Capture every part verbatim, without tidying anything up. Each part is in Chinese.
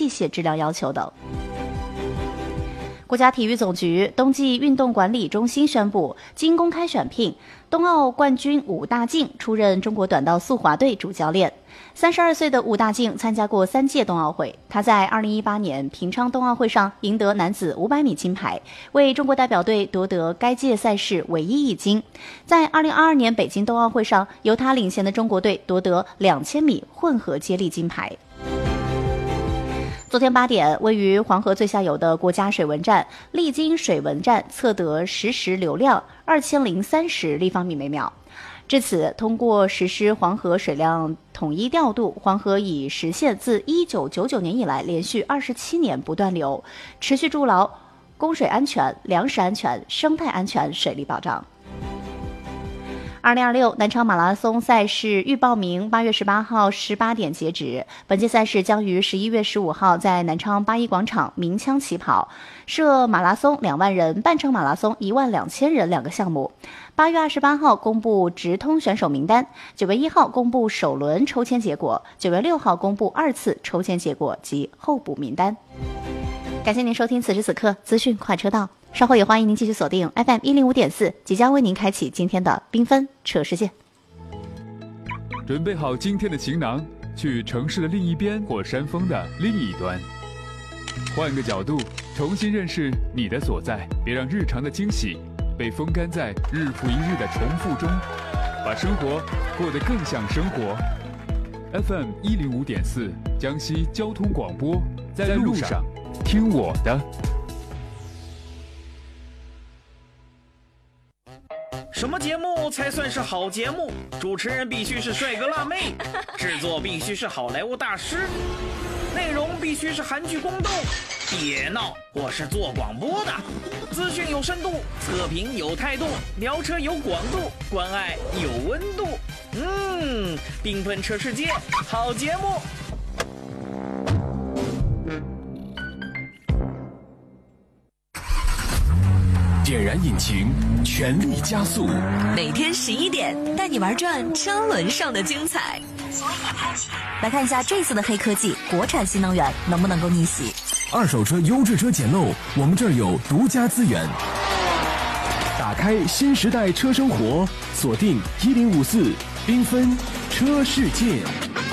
器械质量要求等。国家体育总局冬季运动管理中心宣布，经公开选聘，冬奥冠军武大靖出任中国短道速滑队主教练。三十二岁的武大靖参加过三届冬奥会，他在二零一八年平昌冬奥会上赢得男子五百米金牌，为中国代表队夺得该届赛事唯一一金。在二零二二年北京冬奥会上，由他领衔的中国队夺得两千米混合接力金牌。昨天八点，位于黄河最下游的国家水文站丽晶水文站测得实时流量二千零三十立方米每秒。至此，通过实施黄河水量统一调度，黄河已实现自一九九九年以来连续二十七年不断流，持续筑牢供水安全、粮食安全、生态安全水利保障。二零二六南昌马拉松赛事预报名八月十八号十八点截止。本届赛事将于十一月十五号在南昌八一广场鸣枪起跑，设马拉松两万人、半程马拉松一万两千人两个项目。八月二十八号公布直通选手名单，九月一号公布首轮抽签结果，九月六号公布二次抽签结果及候补名单。感谢您收听此时此刻资讯快车道，稍后也欢迎您继续锁定 F M 一零五点四，即将为您开启今天的缤纷车世界。 准备好今天的行囊，去城市的另一边或山峰的另一端，换个角度重新认识你的所在，别让日常的惊喜被风干在日复一日的重复中，把生活过得更像生活。 F M 一零五点四江西交通广播，在路上听我的。 什么节目才算是好节目？主持人必须是帅哥辣妹，制作必须是好莱坞大师，内容必须是韩剧宫斗。别闹，我是做广播的，资讯有深度，测评有态度，聊车有广度，关爱有温度。嗯，缤纷车世界，好节目。 点燃引擎，全力加速。 每天十一点，带你玩转车轮上的精彩。来看一下这次的黑科技，国产新能源能不能够逆袭？ 二手车优质车捡漏，我们这儿有独家资源。打开新时代车生活，锁定一零五四缤纷车世界。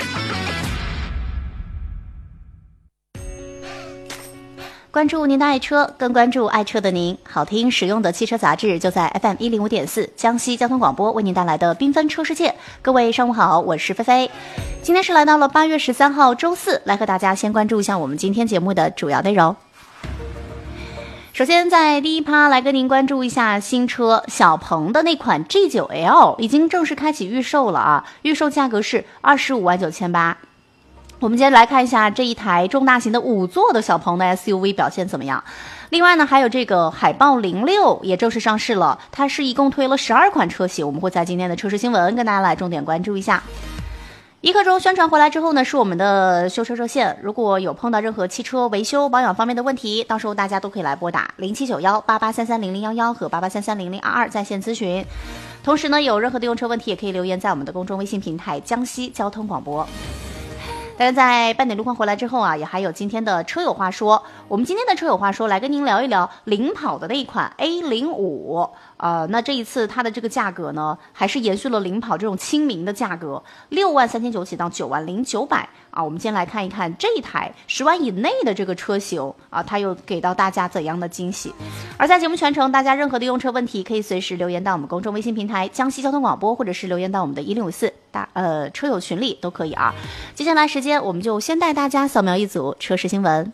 关注您的爱车，更关注爱车的您。好听实用的汽车杂志就在 F M 一零五点四江西交通广播为您带来的缤纷车世界。各位上午好，我是菲菲。今天是来到了八月十三号周四，来和大家先关注一下我们今天节目的主要内容。首先在第一趴来跟您关注一下新车小鹏的那款 G 九 L 已经正式开启预售了啊，预售价格是二十五万九千八。我们今天来看一下这一台中大型的五座的小鹏的 S U V 表现怎么样。另外呢，还有这个海豹零六也正式上市了，它是一共推了十二款车型，我们会在今天的车市新闻跟大家来重点关注一下。一刻钟宣传回来之后呢，是我们的修车热线，如果有碰到任何汽车维修保养方面的问题，到时候大家都可以来拨打零七九幺八八三三零零幺幺和八八三三零零二二在线咨询。同时呢，有任何的用车问题也可以留言在我们的公众微信平台江西交通广播。当然在半点路况回来之后啊，也还有今天的车友话说，我们今天的车友话说来跟您聊一聊领跑的那一款 A 零五。呃，那这一次它的这个价格呢，还是延续了领跑这种亲民的价格，六万三千九起到九万零九百啊。我们先来看一看这一台十万以内的这个车型啊，它又给到大家怎样的惊喜？而在节目全程，大家任何的用车问题可以随时留言到我们公众微信平台江西交通广播，或者是留言到我们的一零五四大呃车友群里都可以啊。接下来时间，我们就先带大家扫描一组车市新闻。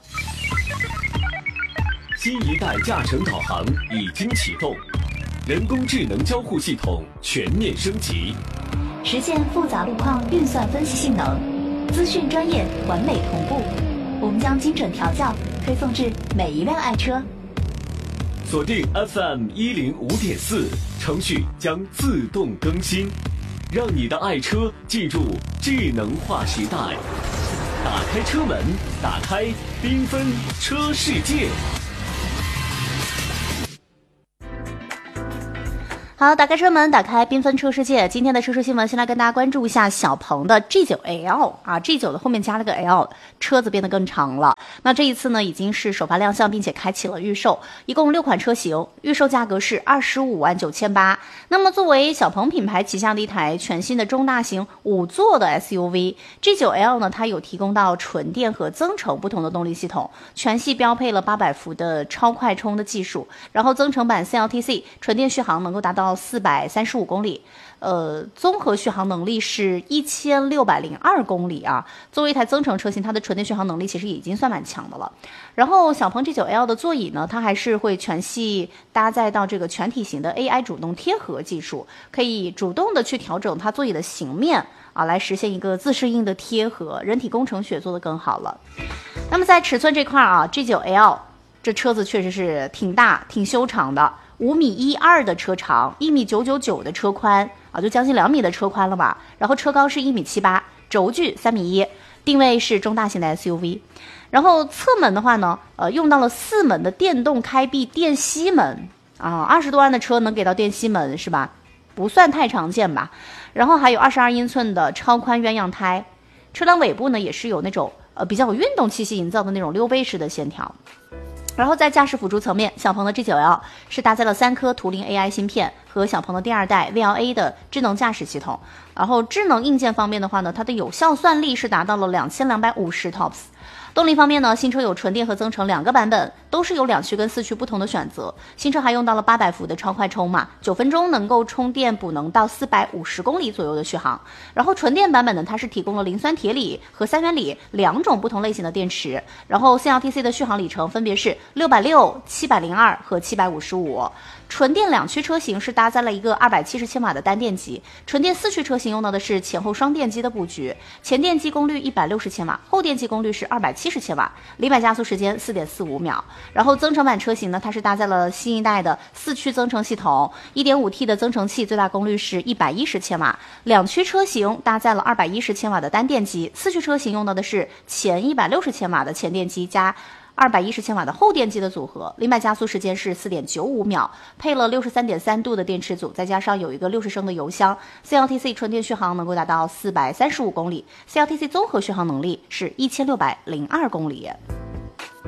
新一代驾乘导航已经启动。人工智能交互系统全面升级， 实现复杂路况运算分析性能，资讯专业完美同步。我们将精准调教推送至每一辆爱车。 锁定 F M 一零五点四，程序将自动更新，让你的爱车进入智能化时代。打开车门，打开缤纷车世界。 好，打开车门，打开缤纷车世界。今天的车车新闻，先来跟大家关注一下小鹏的 G 九 L 啊 ，G 九 的后面加了个 L， 车子变得更长了。那这一次呢，已经是首发亮相，并且开启了预售，一共六款车型，预售价格是二十五万九千八。那么作为小鹏品牌旗下的一台全新的中大型五座的 S U V，G 九 L 呢，它有提供到纯电和增程不同的动力系统，全系标配了八百伏的超快充的技术，然后增程版 C L T C 纯电续航能够达到四百三十五公里，呃，综合续航能力是一千六百零二公里啊。作为一台增程车型，它的纯电续航能力其实已经算蛮强的了。然后小鹏 G 九 L 的座椅呢，它还是会全系搭载到这个全体型的 A I 主动贴合技术，可以主动的去调整它座椅的形面啊，来实现一个自适应的贴合，人体工程学做得更好了。那么在尺寸这块啊 ，G 九 L 这车子确实是挺大、挺修长的。五米一二的车长，一米九九九的车宽啊，就将近两米的车宽了吧。然后车高是一米七八，轴距三米一，定位是中大型的 S U V。然后侧门的话呢，呃，用到了四门的电动开闭电吸门啊，二十多万的车能给到电吸门是吧？不算太常见吧。然后还有二十二英寸的超宽鸳鸯胎，车辆尾部呢也是有那种呃比较有运动气息营造的那种溜背式的线条。然后在驾驶辅助层面，小鹏的 G 九 L 是搭载了三颗图灵 A I 芯片和小鹏的第二代 V L A 的智能驾驶系统。然后智能硬件方面的话呢，它的有效算力是达到了两千两百五十 T O P S。动力方面呢，新车有纯电和增程两个版本，都是有两驱跟四驱不同的选择。新车还用到了八百伏的超快充嘛，九分钟能够充电补能到四百五十公里左右的续航。然后纯电版本呢，它是提供了磷酸铁锂和三元锂两种不同类型的电池。然后 C L T C 的续航里程分别是六百六、七百零二和七百五十五。纯电两驱车型是搭载了一个二百七十千瓦的单电机，纯电四驱车型用到的是前后双电机的布局，前电机功率一百六十千瓦，后电机功率是二百七十千瓦，离百加速时间 四点四五秒。然后增程版车型呢，它是搭载了新一代的四驱增程系统， 一点五 T 的增程器最大功率是一百一十千瓦，两驱车型搭载了二百一十千瓦的单电机，四驱车型用到的是前一百六十千瓦的前电机加二百一十千瓦的后电机的组合，零百加速时间是 四点九五秒，配了 六十三点三度的电池组，再加上有一个六十升的油箱。 C L T C 纯电续航能够达到四百三十五公里， C L T C 综合续航能力是一千六百零二公里。